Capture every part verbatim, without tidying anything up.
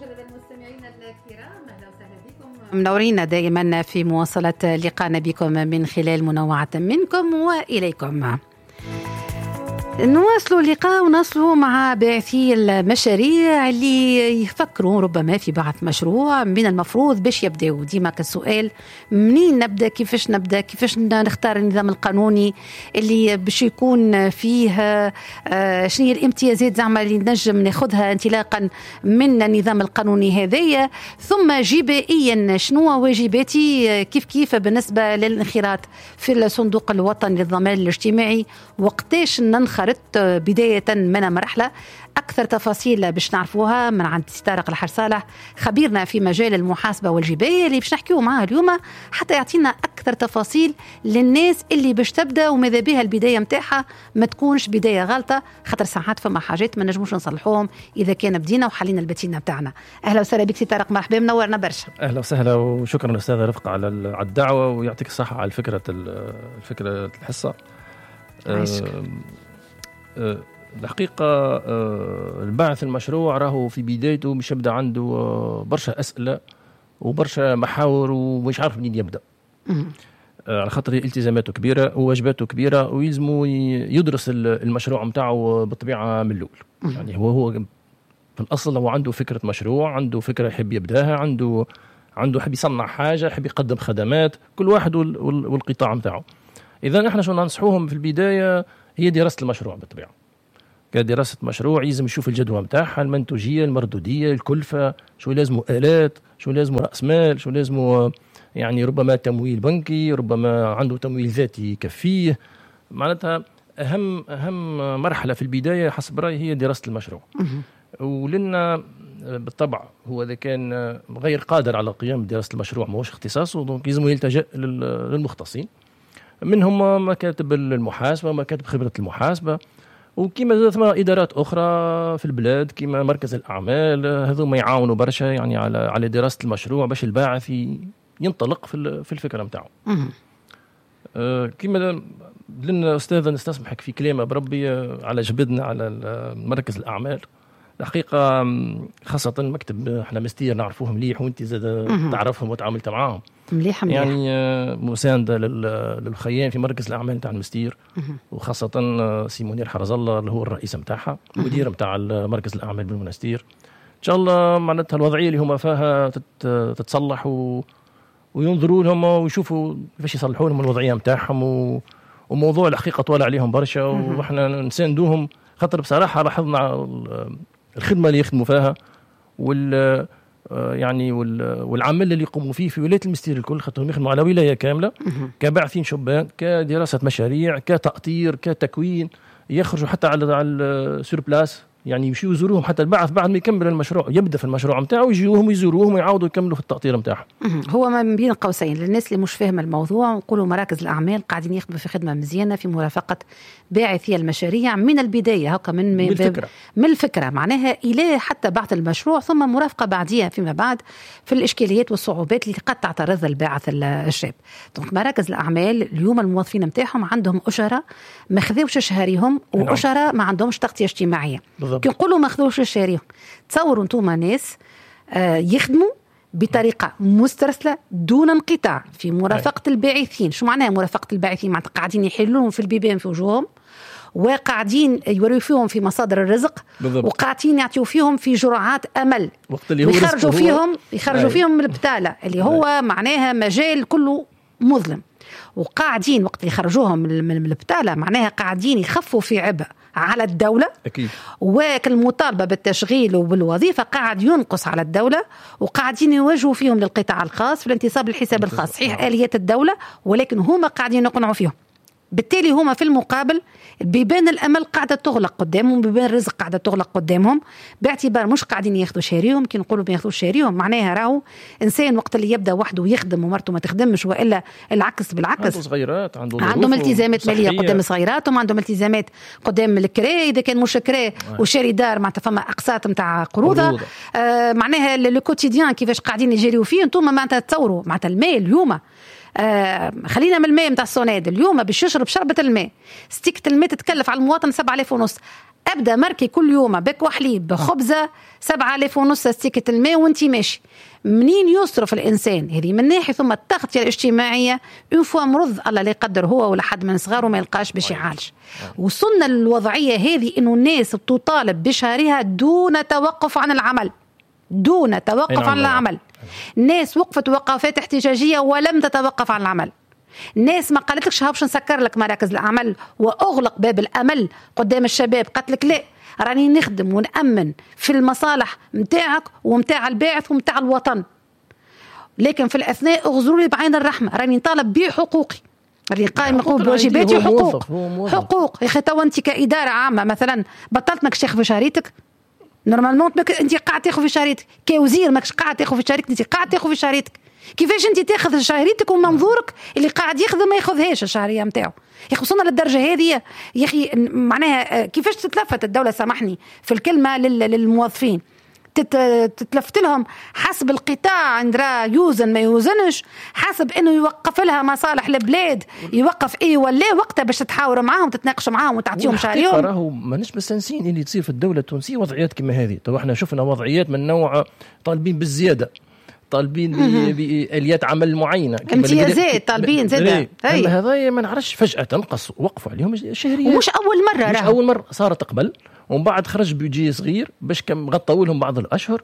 المستمعين الكرام، اهلا وسهلا بكم، منورين دائما في مواصله لقاءنا بكم من خلال منوعه منكم واليكم. نواصلوا اللقاء ونصلوا مع باعثي المشاريع اللي يفكروا ربما في بعث مشروع من المفروض باش يبداوا. ديما كالسؤال منين نبدا، كيفاش نبدا، كيفاش نختار النظام القانوني اللي باش يكون فيه آه شنو هي الامتيازات زعما اللي نجم ناخذها انطلاقا من النظام القانوني هذايا، ثم جبائيا شنو واجباتي كيف كيف بالنسبه للانخراط في الصندوق الوطني للضمان الاجتماعي، وقتاش ننخرط بداية من مرحلة. أكثر تفاصيل باش نعرفوها من عند طارق الحرصالح خبيرنا في مجال المحاسبة والجباية اللي باش نحكيو معاه اليوم حتى يعطينا أكثر تفاصيل للناس اللي باش تبدأ وماذا بها البداية متاعها ما تكونش بداية غلطة، خاطر ساعات فما حاجات ما نجموش نصلحوهم إذا كان بدينا وحلينا البتينة بتاعنا. أهلا وسهلا بك سي طارق، مرحبا، منورنا برشا. أهلا وسهلا وشكرا أستاذة رفقة على الدعوة ويعطيك الصحة على الفكرة الفكرة الحصة. أه أه الحقيقة أه البعث المشروع راهو في بدايته مش يبدأ عنده أه برشا أسئلة وبرشا محاور ومش عارف منين يبدأ، أه على خاطر التزاماته كبيرة وواجباته كبيرة ويلزمه يدرس المشروع متاعه بطبيعة من الأول. يعني هو هو في الأصل هو عنده فكرة مشروع، عنده فكرة يحب يبداها، عنده عنده يحب يصنع حاجة، يحب يقدم خدمات، كل واحد والقطاع متاعه. إذا احنا شو ننصحوهم في البداية هي دراسة المشروع بالطبيعة. كدراسة مشروع يلزم يشوف الجدوى متاعها، المنتوجية، المردودية، الكلفة، شو لازمه آلات، شو لازمه رأس مال، شو لازمه يعني ربما تمويل بنكي، ربما عنده تمويل ذاتي يكفيه. معناتها أهم أهم مرحلة في البداية حسب رأيي هي دراسة المشروع. ولنا بالطبع هو إذا كان غير قادر على القيام بدراسة المشروع ما هوش اختصاصه، دونك يلزمه يلتجأ للمختصين، منهم مكاتب المحاسبة، مكاتب خبرة المحاسبة، وكما ثم إدارات أخرى في البلاد كما مركز الأعمال، هذوما يعاونوا برشا يعني على على دراسة المشروع باش الباعث ينطلق في في الفكرة متاعه. أه كما لنا أستاذة نستسمحك في كلمة بربي على جبدنا على مركز الأعمال. الحقيقة خاصة مكتب احنا مستير نعرفوهم مليح وانت زاد تعرفهم وتعاملت معاهم مليح مليح. يعني مساندة للخيام في مركز الأعمال نتاع المستير، وخاصة سي منير حرز الله اللي هو الرئيس متاعها مدير متاع مركز الأعمال بالمنستير. إن شاء الله معناتها الوضعية اللي هما فيها تتصلح و... وينظروا لهم ويشوفوا كيفاش يصلحوا لهم الوضعية متاعهم، و... وموضوع الحقيقة طوال عليهم برشا وإحنا نساندوهم، خاطر بصراحة لاحظنا الخدمة اللي يخدموا فيها وال يعني والعمل اللي يقوموا فيه في ولاية المستير الكل، خاطرهم يخدموا على ولاية كاملة كباعثين شبان، كدراسة مشاريع، كتأطير، كتكوين، يخرجوا حتى على على سور بلاس، يعني يمشيوا يزوروهم حتى البعث بعد ما يكمل المشروع يبدأ في المشروع متاعه ويجيوهم ويزوروهم ويعاودوا يكملوا في التأطير متاعهم. هو ما بين قوسين للناس اللي مش فاهمة الموضوع، نقولوا مراكز الأعمال قاعدين يخدموا في خدمة مزيانة في مرافقة باعثي المشاريع من البداية هكا من من الفكرة. من الفكرة معناها إلى حتى بعث المشروع، ثم مرافقة بعديها فيما بعد في الإشكاليات والصعوبات اللي قد تعترض الباعث الشاب. دونك مراكز الأعمال اليوم الموظفين متاعهم عندهم أجرة ما خذوش شهريهم وأجرة ما عندهمش تغطية اجتماعية. كي نقولوا ما خذوش شهريهم، تصوروا انتم ناس آه يخدموا بطريقة مسترسلة دون انقطاع في مرافقة أي. الباعثين. شو معناها مرافقة الباعثين؟ معناتها قاعدين يحلون في البيبان في وجوههم، وقاعدين يوروا فيهم في مصادر الرزق، بالضبط. وقاعدين يعطيوا فيهم في جرعات أمل وقت اللي هو يخرجوا فيهم يخرجوا أي. فيهم من البتالة اللي هو أي. معناها مجال كله مظلم، وقاعدين وقت اللي يخرجوهم من البتالة معناها قاعدين يخفوا في عبء على الدولة أكيد. والمطالبة بالتشغيل وبالوظيفة قاعد ينقص على الدولة، وقاعدين يواجهوا فيهم للقطاع الخاص في الانتصاب للحساب الخاص. صحيح آليات الدولة ولكن هما قاعدين يقنعوا فيهم، بالتالي هما في المقابل بيبان الأمل قاعدة تغلق قدامهم، بيبان الرزق قاعدة تغلق قدامهم، باعتبار مش قاعدين ياخذوا شهريهم. كي نقولوا بياخذوا شهريهم معناها راهو إنسان وقت اللي يبدأ وحده ويخدم ومرته ما تخدمش، وإلا العكس بالعكس عنده صغيرات، عنده عندهم التزامات مالية قدام صغيراتهم، عندهم التزامات قدام الكراء إذا كان مش كراء وشاري دار معناتها فما أقساط متاع قروضة. آه معناها الكوتيديان كيفاش قاعدين يجريوا فيه انتم معناتها تصوروا معناتها المال اليوم. آه خلينا من الماء متاع الصناد اليوم باش يشرب شربة الماء ستيكة الماء تتكلف على المواطن سبعة آلاف ونص. ابدا مركي كل يوم بك وحليب بخبزه سبعة آلاف ونص استيكة الماء وانتي ماشي. منين يصرف الانسان؟ هذه من ناحيه. ثم التغطيه الاجتماعيه اون فوا مرض الله لا يقدر هو ولا حد من صغاره ما يلقاش باش يعالج. وصلنا للوضعيه هذه انه الناس تطالب بشهرها دون توقف عن العمل، دون توقف عن العمل. الناس وقفت وقفات احتجاجيه ولم تتوقف عن العمل. الناس ما قالتلكش باش نسكر لك مراكز العمل واغلق باب الامل قدام الشباب، قالت لك لا راني نخدم ونأمن في المصالح متاعك ومتاع الباعث ومتاع الوطن، لكن في الأثناء اغزروا لي بعين الرحمة، راني نطالب بحقوقي، راني قائم نقوم بواجباتي وحقوق. حقوق يا أخي، تو أنت كإدارة عامة مثلا بطلت ماكش تاخذ في شهريتك، نورمالمون أنت قاعد تاخذ في شهريتك كوزير، ماكش قاعد تاخذ في شهريتك، أنت قاعد تاخذ في شهريتك. كيفاش انت تاخذ شهريتك ومنظورك اللي قاعد يخدم ما ياخذهاش الشهريه نتاعو؟ يا اخي وصلنا للدرجه هذه يا اخي. معناها كيفاش تتلفت الدوله، سامحني في الكلمه، للموظفين تتلفت لهم حسب القطاع، عند راه يوزن ما يوزنش، حسب انه يوقف لها مصالح البلاد، يوقف ايه ولا وقتها باش تحاوروا معاهم تتناقشوا معاهم وتعطيهم شهريهم. راهو مانيش مستنسين اللي تصير في الدوله التونسيه وضعيات كما هذه. تو احنا شفنا وضعيات من نوع طالبين بالزياده، طالبين بآليات عمل معينة، امتيازات طالبين زادة. هذا ما نعرفش فجأة تنقص وقفوا عليهم الشهريات، ومش أول مرة، مش راه. أول مرة صارت قبل، ومن بعد خرج بيجي صغير باش كم غطوا لهم بعض الأشهر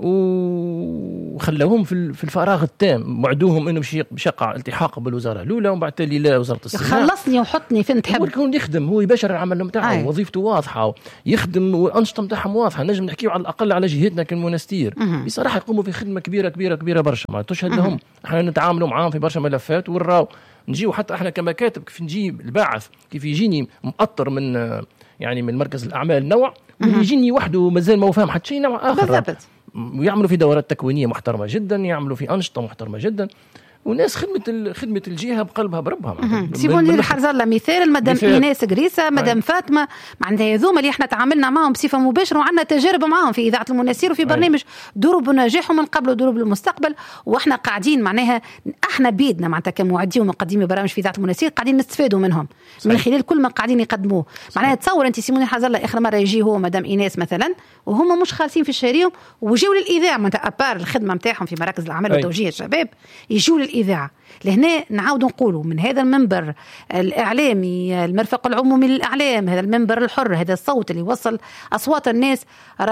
وخلوهم في في الفراغ التام، وعدوهم إنه باش يقع التحاق بالوزارة الأولى ومن بعد تالي لا وزارة الصحة. خلصني وحطني فين تحب. هو يكون يخدم، هو يباشر العمل نتاعه، وظيفته واضحة، يخدم والأنشطة نتاعهم واضحة. نجم نحكيو على الأقل على جهتنا كالمنستير بصراحة يقوموا في خدمة كبيرة كبيرة كبيرة برشا، ما تشهد لهم. احنا نتعاملوا معاهم في برشا ملفات ونراو نجيو حتى احنا كمكاتب كيف نجيب الباعث كيف يجيني مؤطر من يعني من مركز الأعمال نوع، ويجيني وحده مازال ما فاهم حتى شيء نوع آخر بالضبط. ويعملوا في دورات تكوينية محترمة جدا، يعملوا في أنشطة محترمة جدا، وناس خدمة خدمة الجهة بقلبها بربها. سيبوني الحرزة الله مثال المدام إيناس قريسة، مدام فاطمة، معناتها هذوما اللي احنا تعاملنا معهم بصفة مباشرة وعندنا تجارب معهم في إذاعة المناسير وفي برنامج دروب نجاح من قبل ودروب المستقبل، واحنا قاعدين معناها احنا بيدنا معناتها كمعدين ومقدمي برامج في إذاعة المناسير قاعدين نستفادوا منهم صحيح. من خلال كل ما قاعدين يقدموه. معناها تصور انت سيموني الحرزة الله آخر مرة يجي هو مدام إيناس مثلا وهم مش خالصين في الشهرية وجيوا للإذاعة معناتها أبار الخدمة متاعهم في مراكز الأعمال وتوجيه الشباب، يجوا للإذاعة. لهنا نعاود نقولوا من هذا المنبر الإعلامي، المرفق العمومي للإعلام، هذا المنبر الحر، هذا الصوت اللي يوصل أصوات الناس،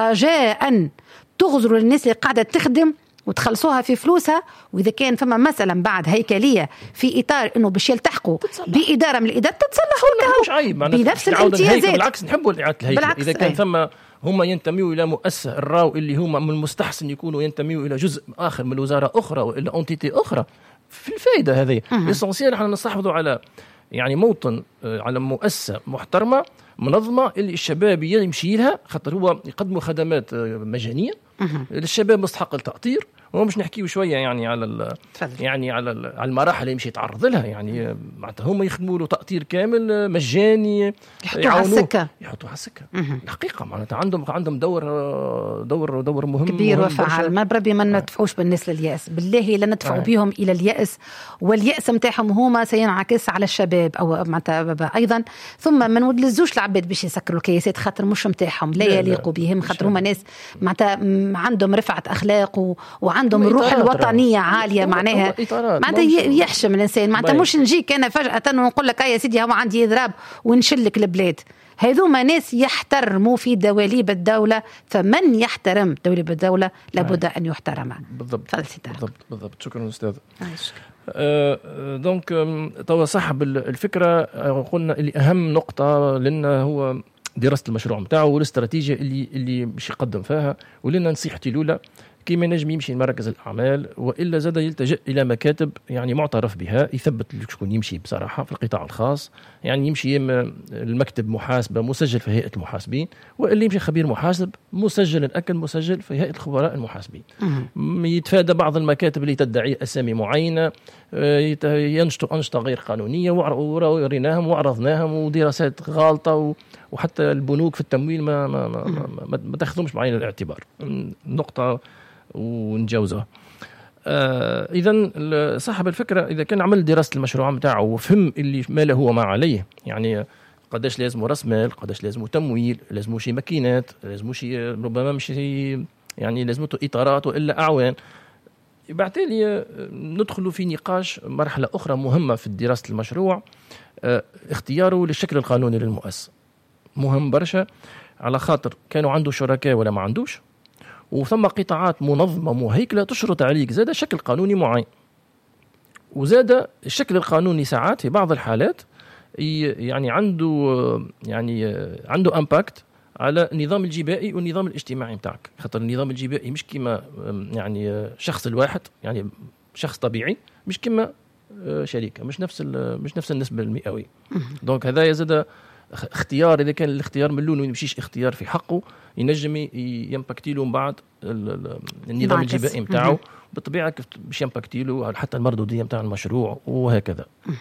رجاء تغزروا للناس اللي قاعدة تخدم وتخلصوها في فلوسها. وإذا كان فما مثلا بعد هيكلية في إطار إنه باش يلتحقوا بإدارة من الإدارات تتصلحوا لها بنفس الامتيازات. بالعكس نحبوا إعادة الهيكل. إذا كان ثم هم ينتميوا إلى مؤسسة الراو اللي هم من المستحسن يكونوا ينتميوا إلى جزء آخر من وزارة أخرى وإلى أنتيتي أخرى، في الفائدة هذه الإسانسيال احنا نستحفظوا على يعني موطن، على مؤسسة محترمة منظمة اللي الشباب يمشي لها، خاطر هو يقدموا خدمات مجانية للشباب مستحق التأطير. ومش نحكيوا شوية يعني على يعني على على المراحل اللي يمشي يتعرض لها، يعني معناتها هم يخدموا له تأطير كامل مجاني، يحطوا على السكة يحطوا على السكة الحقيقة. معناتها عندهم عندهم دور دور دور مهم كبير وفعال. ما بربي ما ندفعوش بالناس لليأس، بالله لا ندفعوا بهم إلى اليأس، واليأس متاعهم هما سينعكس على الشباب أو معناتها أيضا. ثم ما نودلزوش العباد باش يسكروا الكياسات خاطر مش متاعهم، لا يليقوا بهم، خاطر هما ناس معناتها عندهم رفعة أخلاق و عندهم الروح الوطنية عالية، معناها معناتها يحشم الإنسان. معناتها مش نجيك أنا فجأة ونقول لك يا سيدي هو عندي إضراب ونشلك البلاد. هذوما ناس يحترموا في دواليب الدولة، فمن يحترم دواليب الدولة لابد أن يحترم. بالضبط بالضبط بالضبط. شكرا أستاذ. آه دونك توا صاحب الفكرة قلنا اللي أهم نقطة لنا هو دراسة المشروع متاعه والاستراتيجية اللي اللي مش يقدم فيها. ولنا نصيحتي الأولى كيما نجم يمشي لمراكز الأعمال، وإلا زاد يلتجئ إلى مكاتب يعني معترف بها يثبت شكون يمشي بصراحة في القطاع الخاص. يعني يمشي المكتب محاسبة مسجل في هيئة المحاسبين، وإلا يمشي خبير محاسب مسجل الأكل مسجل في هيئة خبراء المحاسبين. يتفادى بعض المكاتب اللي تدعي أسامي معينة، ينشطوا أنشطة غير قانونية وريناهم وعرضناهم، ودراسات غالطة، وحتى البنوك في التمويل ما ما ما, ما, ما تاخذهمش بعين الاعتبار. نقطة ونجاوزها. آه إذن صاحب الفكرة إذا كان عمل دراسة المشروع متاعه وفهم اللي ما له هو ما عليه، يعني قداش لازمه راس مال، قداش لازمه تمويل، لازمه شي ماكينات، لازمه شي ربما مش يعني لازمته اطارات والا اعوان. بالتالي ندخل في نقاش مرحله اخرى مهمه في دراسه المشروع، اختياره للشكل القانوني للمؤسسه مهم برشا، على خاطر كانوا عنده شركاء ولا ما عندوش، وثم قطاعات منظمه مهيكله تشرط عليك زاد شكل قانوني معين، وزاد الشكل القانوني ساعات في بعض الحالات يعني عنده يعني عنده امباكت على النظام الجبائي والنظام الاجتماعي بتاعك. خاطر النظام الجبائي مش كما يعني شخص الواحد، يعني شخص طبيعي، مش كما شركه، مش نفس مش نفس النسبه المئويه. دونك هذا يزيد اختيار، اذا كان الاختيار من لونه يمشيش اختيار في حقه، ينجم يمباكتي له من بعد النظام الجبائي بتاعه بالطبيعه كيف باش يمباكتي له حتى المردوديه بتاع المشروع وهكذا.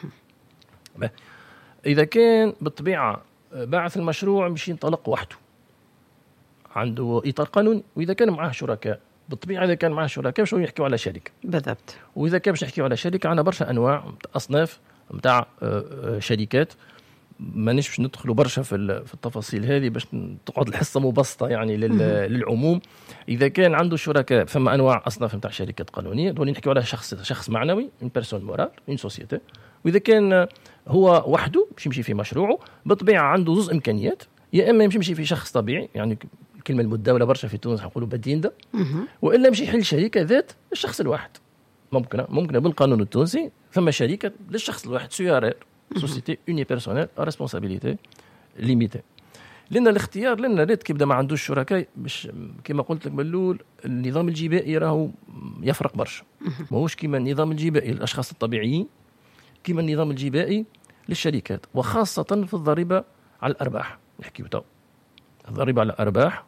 اذا كان بالطبيعه باعث المشروع مش ينطلق وحده، عنده اطار قانوني، واذا كان معاه شركاء بالطبيعه اذا كان معاه شركاء شو يحكوا على شركه بالضبط. واذا كان باش نحكيوا على شركه عندنا برشا انواع اصناف نتاع شركات، ما نش ندخلوا برشا في في التفاصيل هذه باش تقعد الحصه مبسطه يعني للعموم. اذا كان عنده شركاء ثم انواع اصناف نتاع شركات قانونيه، دول نحكيوا على شخص شخص معنوي، une personne morale, une société. واذا كان هو وحده باش يمشي في مشروعه بالطبيعه عنده زوز امكانيات، يا اما يمشي في شخص طبيعي، يعني الكلمه المتداوله برشا في تونس نقولوا بدين ده، والا يمشي يحل شركه ذات الشخص الواحد. ممكن ممكن بالقانون التونسي ثم شركه للشخص الواحد، سيارير سوسيتي اوني بيرسونيل ا ريسبونسابيلتي ليميتي. لان الاختيار لان ريت كيبدا ما عندوش شركاء، مش كما قلت لك بالأول النظام الجبائي راهو يفرق برشا، ماهوش كما النظام الجبائي للاشخاص الطبيعيين كما النظام الجبائي للشركات، وخاصه في الضريبه على الارباح. نحكيو تو الضريبه على الارباح،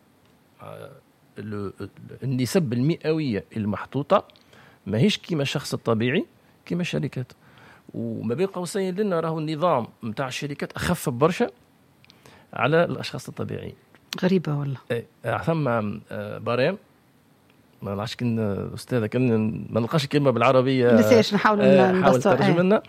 النسب المئويه المحطوطه ماهيش كما الشخص الطبيعي كما الشركات. وما بين قوسين لنا راهو النظام نتاع الشركات اخف برشا على الاشخاص الطبيعيين. غريبه والله. ايه ثم بارام، ما نعرفش كن استاذه كن ما نلقاش كلمه بالعربيه، لساش نحاول نحاول نترجم لنا.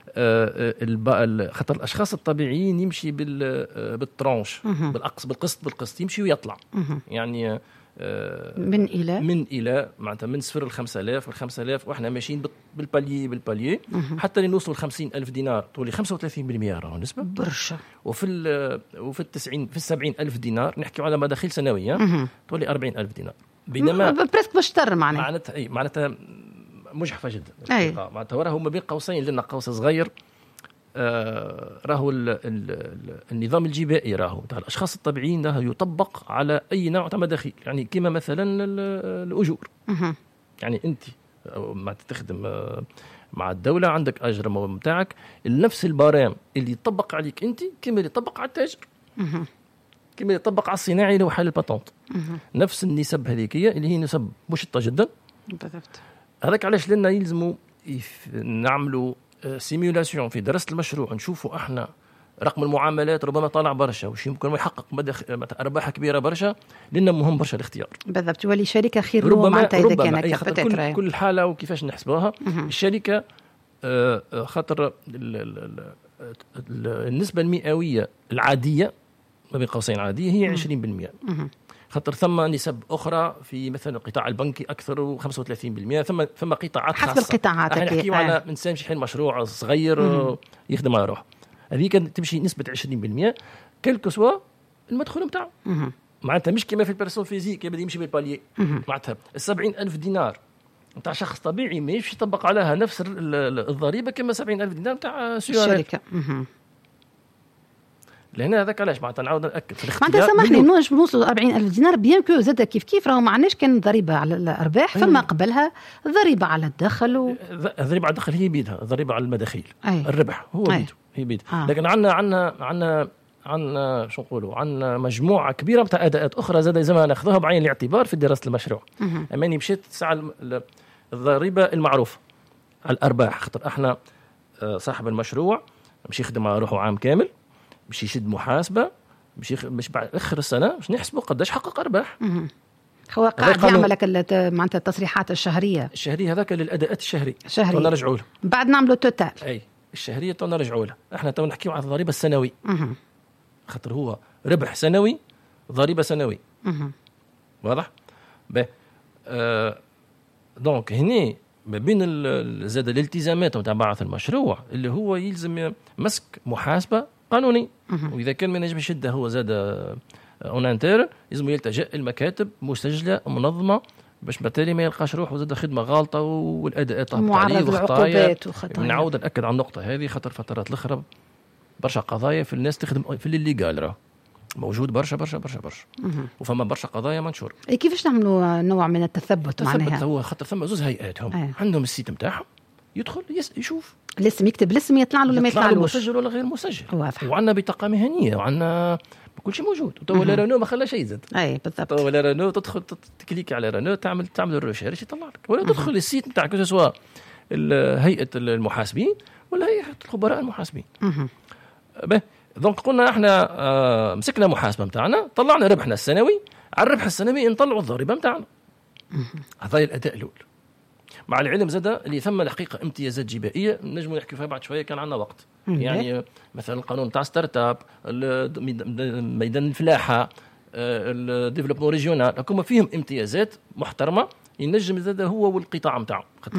خاطر الاشخاص الطبيعيين يمشي بالترانش بالاقص بالقسط بالقسط يمشي ويطلع، يعني من الى من الى معناتها من صفر ل خمسة آلاف والخمسة آلاف، واحنا ماشيين بالباليي بالباليي حتى لنوصل ل خمسين ألف دينار، تولي خمسة وثلاثين بالمئة راهو نسبه برشا. وفي وفي التسعين في السبعين ألف دينار نحكي على مداخيل سنويه تولي أربعين ألف دينار، بينما بريسك بشتر معناتها معناتها اي معناتها مجحفه جدا. أي. معناتها راهو ما بين قوسين لنا قوس صغير، آه راهو ال ال ال النظام الجبائي راهو تاع الاشخاص الطبيعيين راهو يطبق على اي نوع تاع مداخيل، يعني كما مثلا الاجور. يعني انت ما تخدم مع الدوله عندك اجر نتاعك نفس البرام اللي يطبق عليك انت كما اللي يطبق على التاجر، كما يطبق على الصناعي اللي هو حال الباتونت. نفس النسب هذيكيه اللي هي نسب مشطه جدا. بالضبط. هذاك علاش لنا يلزموا نعملوا سيميولاسيون في دراسه المشروع، نشوفوا احنا رقم المعاملات ربما طالع برشا وش يمكن ما يحقق ارباح كبيره برشا، لان مهم برشا الاختيار. بالضبط، تولي شركه خير له معناتها اذا كان هكا. كل, كل حاله وكيفاش نحسبوها. الشركه خاطر النسبه المئويه العاديه ما بين قوسين عاديه هي عشرين بالمئة، خاطر ثم نسب اخرى في مثلا القطاع البنكي اكثر وخمسة وثلاثين بالمئة، ثم ثم قطاعات حسب القطاعات. احنا نحكيو آه. على انسان مش يحل مشروع صغير مم. يخدم على روحه، هذه كانت تمشي نسبه عشرين بالمئة كلكو سوا المدخول نتاعو. معناتها مش كما في البيرسون فيزيك يبدا يمشي بالباليي، معناتها السبعين ألف دينار نتاع شخص طبيعي ما يمشي يطبق عليها نفس الضريبه كما سبعين ألف دينار نتاع الشركه. لهنا هذاك علاش معناتها نعاود ناكد في الاختيار. معناتها سامحني نوصل نوصلوا أربعين ألف دينار بيان كو زاد كيف كيف راهو ما عندناش كان ضريبه على الارباح، فما قبلها ضريبه على الدخل و... الضريبه على الدخل هي بيدها، الضريبه على المداخيل أي. الربح هو بيده هي بيدها. آه. لكن عندنا عندنا عندنا عندنا شو نقولوا عندنا مجموعه كبيره نتاع اداءات اخرى زاد لازم ناخذوها بعين الاعتبار في دراسه المشروع. اماني مشيت ساعه الضريبه المعروفه على الارباح، خاطر احنا صاحب المشروع مش يخدم على روحه عام كامل، مش يشد محاسبه، مش يخ... مش بعد اخر السنه مش نحسبوا قداش حقق ارباح. هو قاعد يعمل لك معناتها التصريحات الشهريه الشهريه هذاك للاداءات الشهريه شهريه نرجعوا له بعد نعملوا توتال. اي الشهريه تو نرجعوا لها. احنا تو نحكيو على الضريبه السنويه. خاطر هو ربح سنوي ضريبه سنوي. واضح؟ باهي. آه دونك هنا ما بين زاد الالتزامات نتاع بعث المشروع اللي هو يلزم مسك محاسبه قانوني، واذا كان ما نجمش يشده هو زاد اون انتر لازم يلتجئ المكاتب مسجله منظمه باش بالتالي ما يلقاش روحه زاد خدمه غالطه والاداءات تهبط عليه وخطايا. نعاود ناكد على النقطه هذه خاطر فترات الاخرى برشا قضايا في الناس تخدم في الليغال راه موجود برشا برشا برشا برشا وفما برشا قضايا منشور. كيفاش نعملوا نوع من التثبت معناها؟ هو خاطر ثم زوز هيئات هم أيه. عندهم السيت نتاعهم يدخل يشوف لازم يكتب الاسم يطلع له ولا ما يطلعلوش، مسجل ولا غير مسجل. واضح. وعندنا بطاقه مهنيه وعندنا كل شيء موجود. تو ولا رانو ما خلاش شيء زاد. اي بالضبط. تو ولا رانو تدخل تكليكي على رانو تعمل تعمل الريشيرش يطلع لك، ولا تدخل السيت نتاعك سواء هيئه المحاسبين ولا هيئه الخبراء المحاسبين. به دونك قلنا احنا آه مسكنا محاسبه نتاعنا، طلعنا ربحنا السنوي، على الربح السنوي نطلعوا الضريبه نتاعنا. هذا الاداء الاول. مع العلم زاد اللي ثم الحقيقه امتيازات جبائيه نجموا نحكي فيها بعد شويه كان عندنا وقت. يعني مثلا القانون تاع ستارت اب، ميدان الفلاحه، الديفلوبمون ريجيونال، هكما فيهم امتيازات محترمه ينجم زاد هو والقطاع نتاعو.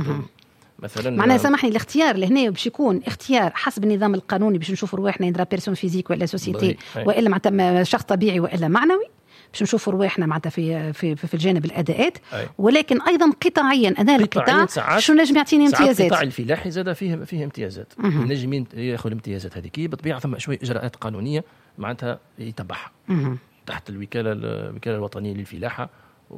مثلا معناها سامحني الاختيار لهنا باش يكون اختيار حسب النظام القانوني باش نشوفوا رواحنا ندرا بيرسون فيزيك ولا سوسيتي والا معناتها شخص طبيعي والا معنوي باش نشوفوا رواحنا معناتها في في في الجانب الاداءات. أي. ولكن ايضا قطاعيا انا القطاع شو نجم يعطيني امتيازات؟ القطاع الفلاحي زاد فيه فيه امتيازات، نجم ياخذ الامتيازات هذيك بالطبيعه ثم شويه اجراءات قانونيه معناتها يتبعها تحت الوكاله الوكاله الوطنيه للفلاحه.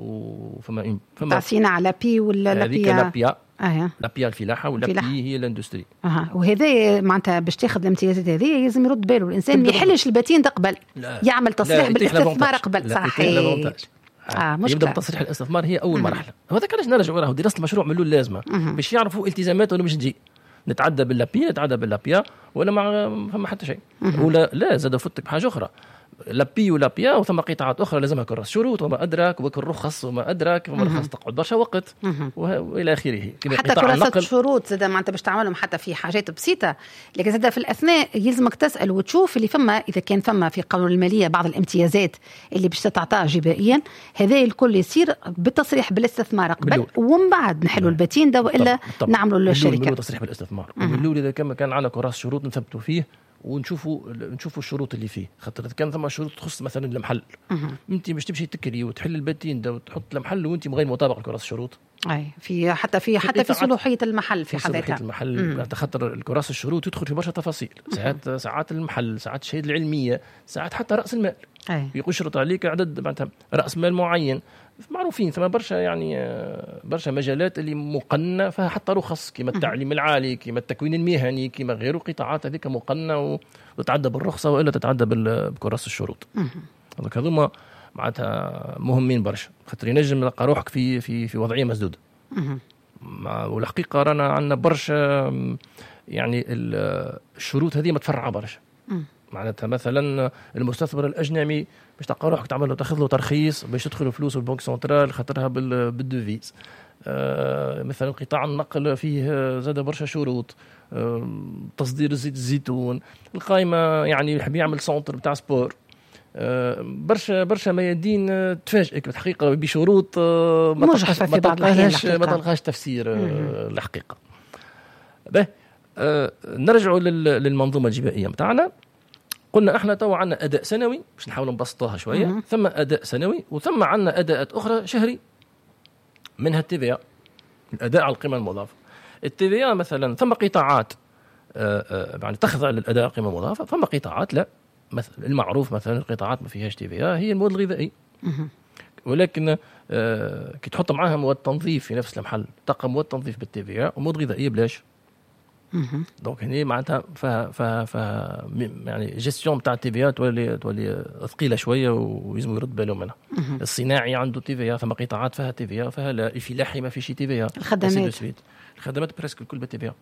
وفما فما تعسينا على بي ولا لابيا اه لابيا الفلاحه ولا بي هي الاندستري. اها وهذا معناتها باش تاخذ الامتيازات هذه لازم يرد باله الانسان ما يحلش الباتين قبل يعمل تصريح بالاستثمار قبل. صحيح. اه مشكلة. يبدا بتصريح الاستثمار هي اول مرحله. هذا كانش نرجعوا له دراسه المشروع من الاول لازمه باش يعرفوا التزاماته ولا مش تجي نتعدى باللابيا نتعدى باللابيا ولا ما فما حتى شيء. ولا لا زاد فتك بحاجه اخرى لابي ولابيا وثم قطاعات اخرى لازمها كراس شروط وما ادراك وبك الرخص وما ادراك وما الرخص تقعد برشا وقت والى اخره. حتى كراسات شروط زاد ما انت باش تعملهم حتى في حاجات بسيطه، لكن زاد في الاثناء يلزمك تسال وتشوف اللي فما اذا كان فما في قانون الماليه بعض الامتيازات اللي باش تتعطى جبائيا هذا الكل يصير بالتصريح بالاستثمار قبل ومن بعد نحلوا الباتين ده والا نعملوا للشركه تصريح بالاستثمار. الاول اذا كان كان عندنا كراس شروط نثبتوا فيه ونشوفوا نشوفوا الشروط اللي فيه، خاطر كان ثم شروط تخص مثلا المحل انت مش تمشي تكري وتحل الباتين ده وتحط المحل وانت غير مطابق لكراس الشروط. اي في حتى في حتى في صلاحيه المحل في حد ذاتها المحل خاطر الكراس الشروط يدخل في برشا تفاصيل. ساعات ساعات المحل ساعات الشهاده العلميه ساعات حتى راس المال. يشرط عليك عدد معناتها راس مال معين معروفين. ثم برشا يعني برشا مجالات اللي مقننه فيها حتى رخص كما التعليم العالي كما التكوين المهني كما غيره قطاعات هذيك مقننه وتتعدى بالرخصه والا تتعدى بكراس الشروط. هذوك هذوما معناتها مهمين برشا خاطر ينجم نلقى روحك في في في وضعيه مسدوده. والحقيقه رانا عندنا برشا يعني الشروط هذه متفرعه برشا. معناتها مثلا المستثمر الاجنبي باش تلقى روحك تعمل له تاخذ له ترخيص باش تدخل فلوس البنك سنترال خاطرها بالدوفيز. آه مثلا قطاع النقل فيه زاد برشا شروط. آه تصدير زيت الزيتون القائمه يعني يحب يعمل سنتر بتاع سبور. آه برشا برشا ميادين آه تفاجئك بالحقيقه بشروط آه ما تلقاهاش ما تلقاهاش تفسير آه الحقيقه. به آه نرجعوا للمنظومه الجبائيه نتاعنا. قلنا احنا تو عندنا اداء سنوي باش نحاول نبسطوها شويه مم. ثم اداء سنوي وثم عندنا اداءات اخرى شهري منها التي في الاداء على القيمه المضافه. التي في مثلا ثم قطاعات يعني تخضع للاداء على القيمه المضافه ثم قطاعات لا. مثلا المعروف مثلا القطاعات ما فيهاش تي في هي المواد الغذائي ولكن آه كي تحط معاها مواد تنظيف في نفس المحل تلقى مواد تنظيف بالتي في ومواد غذائيه بلاش. دونك هنا معناتها ف ف ف يعني جيستيون تاع التي في تولي تولي ثقيله شويه ويلزم يرد باله منها. الصناعي عنده تي في ثم قطاعات فيها تي في فيها لا الفلاحي ما فيش تي في. الخدمات الخدمات بريسك الكل بالتي في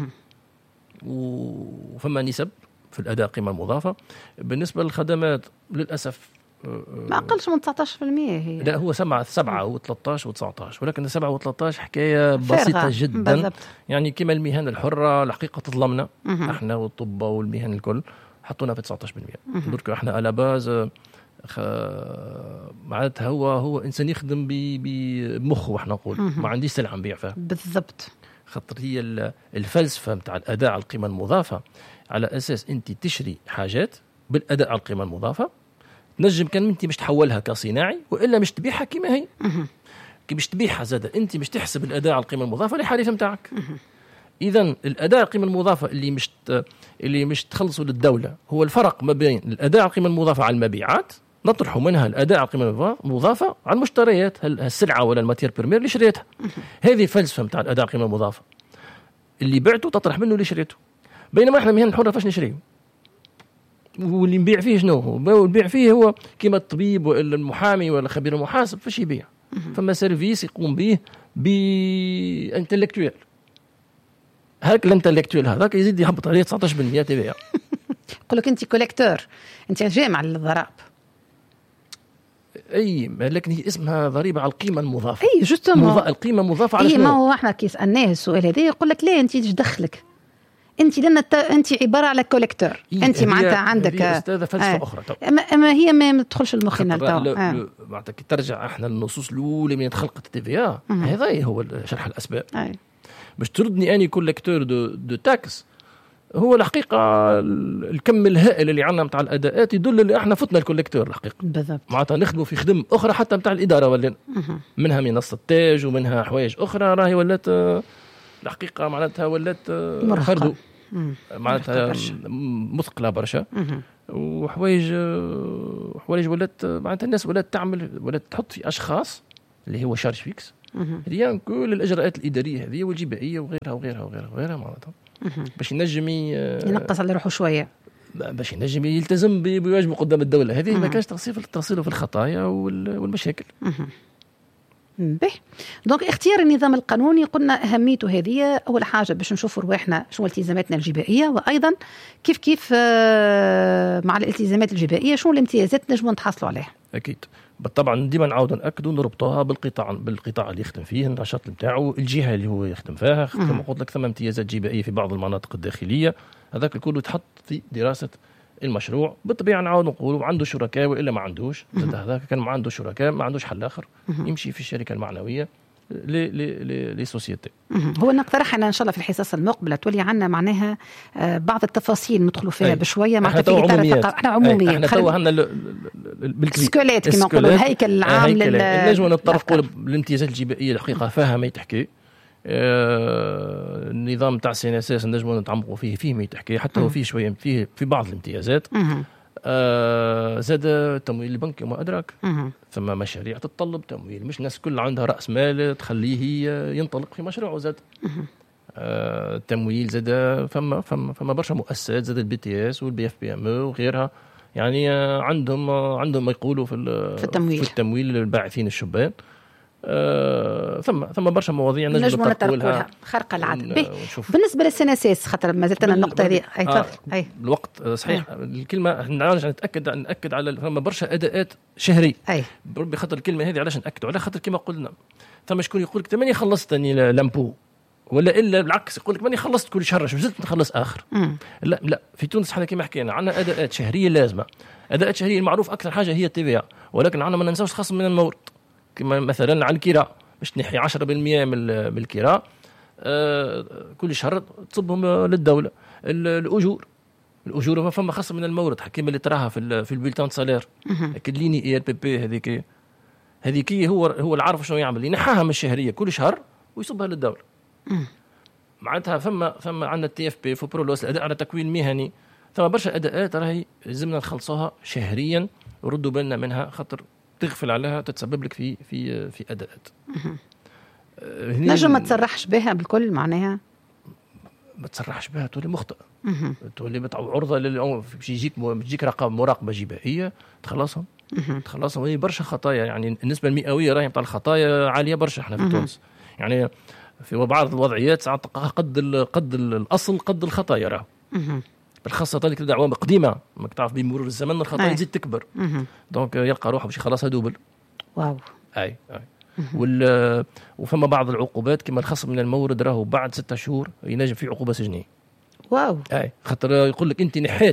وفما نسب في الاداء قيمه المضافه. بالنسبه للخدمات للاسف ما أقلش من تسعة عشر بالمئة هي. لا هو سبعة سبعة وثلاثة عشر وتسعة عشر ولكن سبعة وثلاثة عشر حكاية بسيطة جدا. بالزبط. يعني كما المهن الحرة الحقيقة تظلمنا احنا والطب والمهن الكل حطونا في تسعة عشر بالمئة. درك احنا على باز خ... معناتها هو هو انسان يخدم بمخه واحنا نقول ما عنديش سلعه نبيع فيها بالضبط. خاطر هي الفلسفه نتاع الاداء على القيمه المضافه على اساس انت تشري حاجات بالاداء على القيمه المضافه، تنجم كان انت مش تحولها كصناعي والا مش تبيعها كما هي كي مش تبيعها زاده انت مش تحسب الاداء على القيمه المضافه لحريف نتاعك. اذا الاداء على القيمه المضافه اللي مش اللي مش تخلصوا للدوله هو الفرق ما بين الاداء على القيمه المضافه على المبيعات، نطرحوا منها الاداء على القيمه المضافه على المشتريات، السلعه ولا الماتير بريمير اللي شريتها. هذه فلسفه نتاع الاداء على القيمه المضافه، اللي بعته تطرح منه اللي شريته. بينما احنا مهن الحره فاش نشريه واللي نبيع فيه شنو هو؟ نبيع فيه هو كيما الطبيب ولا المحامي ولا خبير المحاسب فاش يبيع، فما سيرفيس يقوم به بانتلكتويال، هاك الانتلكتويال هذاك يزيد يهبط عليه تسعة عشر بالمئة تبيع. يقول لك انت كوليكتور، انت جامع للضرائب. اي لكن هي اسمها ضريبه على القيمه المضافه. اي جوستومون مضا... القيمه المضافه على شنو؟ شنو؟ ما هو احنا كي سالناه السؤال هذا يقول لك لا انت ايش دخلك، انت لان انت عباره على كوليكتور، انت معناتها عندك استاذه فلسفه آه. اخرى. اما هي ما تدخلش المخنا تاع معناتها كي ترجع احنا للنصوص الاولى من خلقت التي في ا، هذا هو شرح الاسباب. آه. باش تردني اني كوليكتور دو دو تاكس، هو الحقيقه الكم الهائل اللي عندنا نتاع الاداءات يدل اللي احنا فتنا الكوليكتور الحقيقه. بالضبط. معناتها نخدموا في خدم اخرى حتى نتاع الاداره ولا منها منصه تاج ومنها حوايج اخرى راهي ولات الحقيقه معناتها ولات فردو معناتها مثقله برشا وحوايج حوايج ولات معناتها الناس ولات تعمل ولات تحط في اشخاص اللي هو شارج فيكس ريان كل الاجراءات الاداريه هذه والجبائيه وغيرها وغيرها وغيرها وغيرها معناتها باش ينجم ينقص على روحه شويه، باش ينجم يلتزم بواجبه قدام الدوله. هذه ما كانش تقصير تصيله في الخطايا والمشاكل. به دونك اختيار النظام القانوني قلنا اهميته هذه اول حاجه باش نشوفوا رواحنا شنو التزاماتنا الجبائيه، وايضا كيف كيف مع الالتزامات الجبائيه شنو الامتيازات نجموا نتحصلوا عليها. اكيد بالطبع ديما نعاودوا ناكدوا نربطوها بالقطاع بالقطاع اللي يخدم فيه، النشاط نتاعو، الجهه اللي هو يخدم فيها. كما قلت لك ثم امتيازات جبائيه في بعض المناطق الداخليه، هذاك الكل يتحط في دراسه المشروع. بالطبيعه نعاود نقولوا عنده شركاء والا ما عندوش، هذاك كان ما عنده شركاء ما عندوش حل اخر، يمشي في الشركه المعنويه لسوسيتي. هو نقترح ان شاء الله في الحصص المقبله تولي عندنا معناها بعض التفاصيل ندخلوا فيها بشويه مع احنا عموميات احنا عموميات احنا تو عندنا بالسكولات كما نقولوا الهيكل العام لل نجم نتطرقوا للامتيازات الجبائيه الحقيقه فيها ما يتحكي. آه النظام تاع السي ان اس اس نجموا نتعمقوا فيه فيه ما يتحكي حتى هو فيه شويه فيه في بعض الامتيازات. آه زاد التمويل البنكي وما أدراك، ثم مشاريع تتطلب تمويل، مش الناس كل عندها رأس مال تخليه ينطلق في مشروع. زاد آه التمويل زاد فما فما فما برشا مؤسسات زاد البي تي اس والبي اف بي ام وغيرها، يعني آه عندهم آه عندهم ما يقولوا في, في التمويل في التمويل للباعثين الشبان. آه ثم ثم برشا مواضيع نجم نتركولها خارقه العاده. بالنسبه للسناسيس خاطر ما زلت النقطه هذه اي تفضل. اي الوقت صحيح أي. الكلمه نرجع نتاكد ناكد على فما برشا اداءات شهريه اي بربي خاطر الكلمه هذه علاش ناكدوا على خاطر كما قلنا ثم شكون يقول لك ماني خلصتني لامبو ولا الا بالعكس يقول لك ماني خلصت كل شهر شو زدت نخلص اخر. مم. لا لا في تونس احنا كما حكينا عندنا اداءات شهريه لازمه. اداءات شهريه المعروف اكثر حاجه هي التي في، ولكن عندنا ما ننساوش خصم من المورد كما مثلا على الكراء باش تنحي عشرة بالمئة من الكراء آه كل شهر تصبهم للدوله. الاجور الاجور ما فما خصم من المورد حكيم اللي تراها في في البولتان سالير اكيد ليني اي ال بي بي هذيك هذيك هو هو اللي عارف شنو يعمل ينحاها من الشهريه كل شهر ويصبها للدوله. معناتها فما فما عندنا التي اف بي في برولوس الاداء على تكوين مهني، ثم برشا اداءات راهي لازمنا نخلصوها شهريا وردوا بالنا منها خاطر تغفل عليها تتسبب لك في في في اداءات. نجم ما تصرحش بها بالكل معناها ما تصرحش بها تولي مخطئ تولي بتعو عرضه لل باش يجيك تجيك رقم مراقبه جبائيه تخلصهم تخلصهم. هي برشا خطايا يعني النسبه المئويه راهي نتاع الخطايا عاليه برشا احنا في تونس يعني في بعض الوضعيات ساعات قد قد الاصل قد الخطايا راه بالخاصه ذلك الدعوه قديمه ما تعرف بمرور الزمن الخطايا تزيد تكبر دونك يلقى روحه باش يخلصها دوبل. واو اي اي وال وفما بعض العقوبات كما الخصم من المورد راهو بعد ستة شهور ينجم في عقوبه سجنيه. واو اي خاطر يقول لك انت نحيتها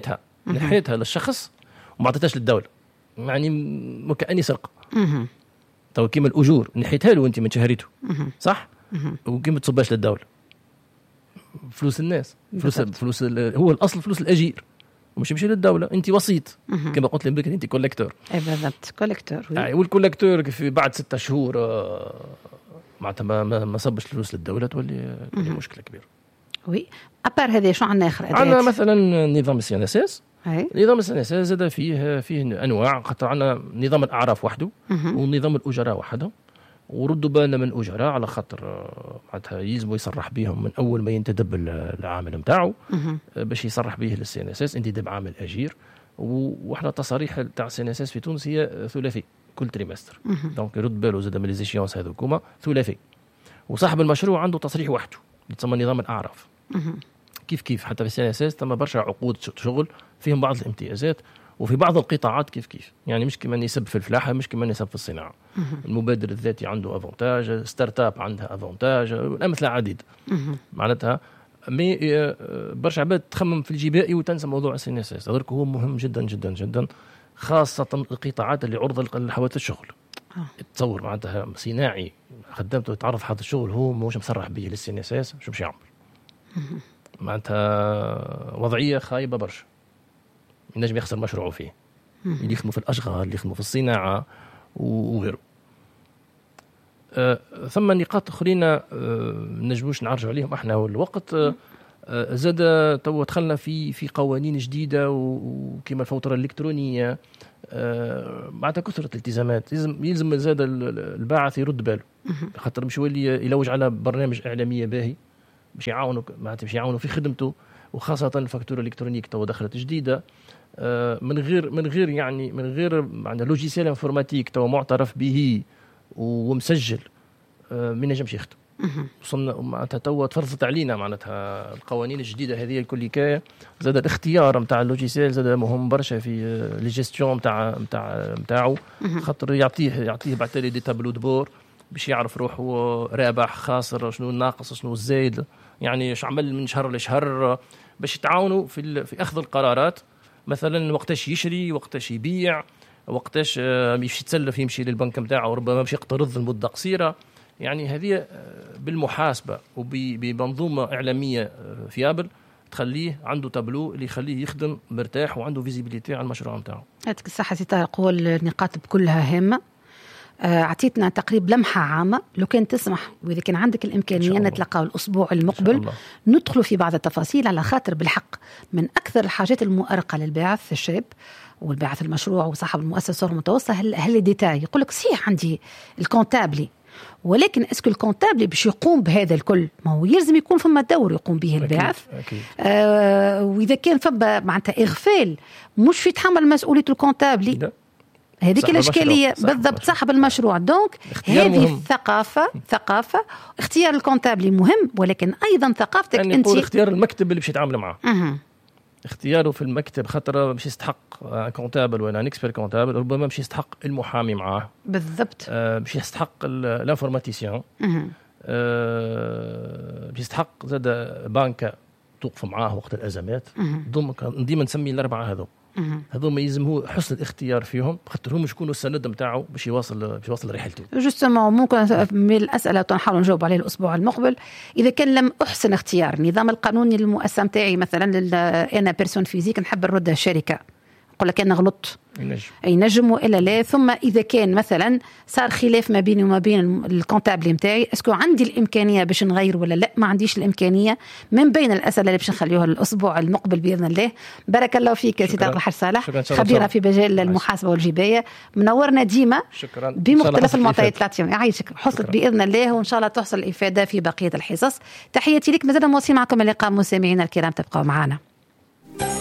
نحيتها للشخص وما عطيتهاش للدوله، يعني وكأني سرقه. تو كيما الاجور نحيتها له انت من شهريته صح، وكيما تصباش للدوله فلوس الناس، فلوس فلوس هو الاصل فلوس الاجير ومش يمشي للدوله، انت وسيط كما قلت لك انت كولكتور. اي بالضبط كولكتور. يعني والكولكتور في بعد ستة شهور معناتها ما ما صبش الفلوس للدوله تولي مشكله كبيره. وي ابار هذا شو عندنا اخر ادوات؟ عندنا مثلا نظام السي ان اس اس. نظام السي ان اس اس زاد فيه فيه انواع، خاطر عندنا نظام الاعراف وحده ونظام الاجراء وحده، وردوا بالنا من الاجراء على خاطر معناتها يلزموا يصرح بهم من اول ما ينتدب العامل نتاعو باش يصرح به للسي ان اس اس انتداب عامل اجير. واحنا التصاريح تاع السي ان اس اس في تونس هي ثلاثي كل تريمستر، دونك يرد باله زاد من ليزيشيونس هذوكما ثلاثي. وصاحب المشروع عنده تصريح وحده يتسمى نظام الاعراف. كيف كيف حتى في السي ان اس اس تم برشا عقود شغل فيهم بعض الامتيازات، وفي بعض القطاعات كيف كيف، يعني مش كما يسب في الفلاحه، مش كما يسب في الصناعه. المبادر الذاتي عنده افونتاج، ستارت اب عندها افونتاج، الامثله عديد. معناتها مي برشا عباد تخمم في الجبائي وتنسى موضوع السي ان اس اس، هذاك هو مهم جدا جدا جدا، خاصه القطاعات اللي عرضه لحوادث الشغل. تصور معناتها صناعي خدمته يتعرض حادث الشغل هو مش مصرح به للسي ان اس اس، شو باش يعمل؟ معناتها وضعيه خايبه برشا، ينجم يخسر مشروعه فيه، اللي يخدموا في الاشغال، اللي يخدموا في الصناعه وغيره. أه ثم نقاط اخرين أه نجموش نعرجوا عليهم احنا والوقت. أه زاد تو دخلنا في في قوانين جديده وكما الفوتره الالكترونيه. أه معناتها كثره الالتزامات، يلزم يلزم زاد الباعث يرد باله، خاطر مش يولي يلوج على برنامج اعلاميه باهي باش يعاونوا معناتها باش يعاونوا في خدمته، وخاصه الفاكتوره الالكترونيك تو دخلت جديده من غير من غير يعني من غير عندنا لوجيسيال انفورماتيك تو معترف به ومسجل ما ينجمش يخدم. وصلنا معناتها تو تفرضت علينا معناتها القوانين الجديده هذه الكل كايه. زاد الاختيار نتاع اللوجيسيال زاد مهم برشا في لي جيستيون نتاع نتاع نتاعو، خاطر يعطيه يعطيه بعد تالي دي تابلو دبور باش يعرف روحه رابح خاسر، شنو الناقص شنو الزايد، يعني ايش عمل من شهر لشهر، باش يتعاونوا في في اخذ القرارات. مثلا وقتاش يشري، وقتاش يبيع، وقتاش يمشي يتسلف يمشي للبنك نتاعو، وربما باش يقترض لمده قصيره. يعني هذه بالمحاسبه وبمنظومه اعلاميه فيابل تخليه عنده تابلو اللي يخليه يخدم مرتاح وعنده فيزيبيليتي على المشروع نتاعو. هذيك الصحه تقول النقاط بكلها هامه. أعطيتنا تقريب لمحة عامة، لو كان تسمح وإذا كان عندك الإمكانية نتلقى الأسبوع المقبل ندخل في بعض التفاصيل، على خاطر بالحق من أكثر الحاجات المؤرقة للباعث الشاب والباعث المشروع وصاحب المؤسسة المتوسطة هل هل ديتاي يقول لك صحيح عندي الكونتابلي، ولكن اسكو الكونتابلي باش يقوم بهذا الكل؟ ما هو يلزم يكون فما دور يقوم به الباعث. آه وإذا كان فما معناتها إغفال مش في تحمل مسؤولية الكونتابلي، هذيك الاشكاليه بالضبط. صاحب المشروع دونك هذه الثقافه ثقافه اختيار الكونتابلي مهم، ولكن ايضا ثقافتك يعني انت اختيار المكتب اللي باش يتعامل معه. أه. اختياره في المكتب خاطر باش يستحق كونتابل ولا نكسبير كونتابل، ربما باش يستحق المحامي معاه بالضبط، آه باش يستحق الانفورماتيسيان، آه باش يستحق زاد بانكا توقف معاه وقت الازمات. ديما نسمي الاربعه هذو هذو ما يلزمه حسن الاختيار فيهم، خاطر هم يكونوا السند نتاعو باش يواصل باش يواصل رحلته. جوستومون ممكن من الاسئله تنحاول نجاوب عليها الاسبوع المقبل. اذا كان لم احسن اختيار النظام القانوني للمؤسسه نتاعي، مثلا انا بيرسون فيزيك نحب نردها الشركه، نقول لك انا غلطت، ينجم ينجم والا لا. ثم اذا كان مثلا صار خلاف ما بيني وما بين الكونتابل نتاعي، اسكو عندي الامكانيه باش نغير ولا لا؟ ما عنديش الامكانيه. من بين الاسئله اللي باش نخليوها الاسبوع المقبل باذن الله. بارك الله فيك سي طارق الحاج صالح، خبيره في مجال المحاسبه والجبايه، منورنا ديما بمختلف المعطيات التي يعيشك. حصلت باذن الله، وان شاء الله تحصل الافاده في بقيه الحصص. تحياتي لك، مازال مواصلين معكم اللقاء مستمعينا الكرام، تبقوا معنا.